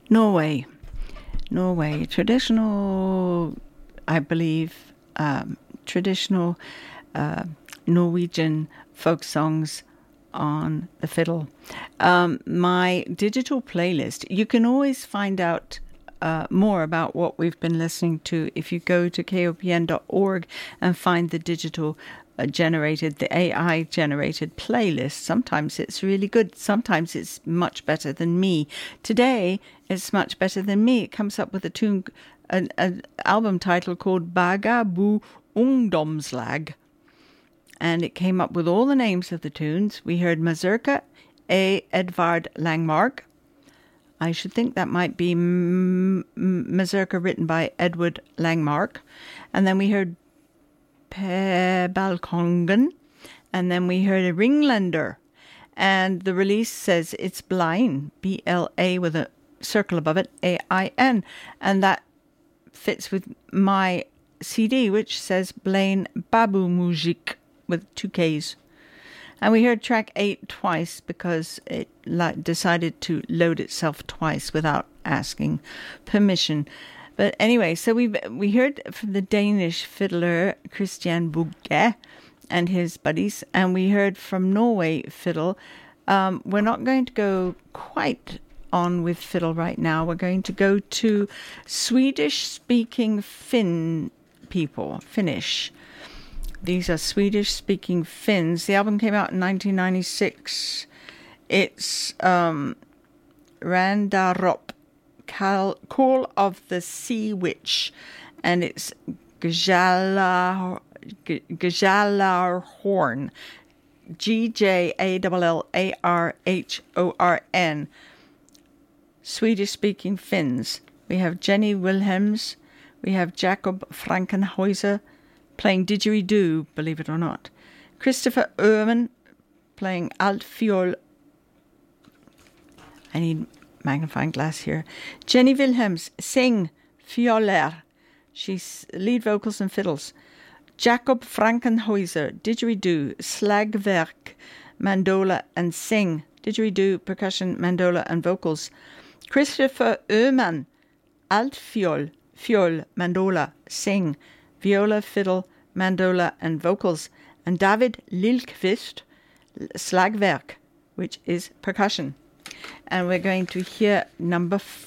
Norway. Norway. Traditional, I believe, traditional Norwegian folk songs on the fiddle. My digital playlist, you can always find out more about what we've been listening to if you go to kopn.org and find the digital the AI generated playlist. Sometimes it's really good. Sometimes it's much better than me. Today, it's much better than me. It comes up with a tune, an album title called Bagabu Ungdomslag. And it came up with all the names of the tunes. We heard Mazurka, Edvard Langmark. I should think that might be Mazurka written by Edward Langmark. And then we heard Per Balkongen. And then we heard a Ringlander. And the release says it's Blain, B-L-A with a circle above it, A-I-N. And that fits with my CD, which says Blain Babu Mujik with 2 Ks. And we heard track 8 twice because it decided to load itself twice without asking permission. But anyway, so we heard from the Danish fiddler Christian Bugge and his buddies, and we heard from Norway fiddle. We're not going to go quite on with fiddle right now. We're going to go to Swedish-speaking Finn people, Finnish. These are Swedish-speaking Finns. The album came out in 1996. It's Randarop, Call of the Sea Witch, and it's Gjallarhorn, Gjallarhorn, Swedish-speaking Finns. We have Jenny Wilhelms, we have Jacob Frankenhäuser playing didgeridoo, believe it or not. Christopher Öhman playing altfiol. I need magnifying glass here. Jenny Wilhelms sing fioler. She's lead vocals and fiddles. Jacob Frankenhäuser didgeridoo, slagverk, mandola and sing. Didgeridoo, percussion, mandola and vocals. Christopher Öhman altfiol, fiol, mandola, sing. Viola, fiddle, mandola, and vocals. And David Lilkvist, slagverk, which is percussion. And we're going to hear number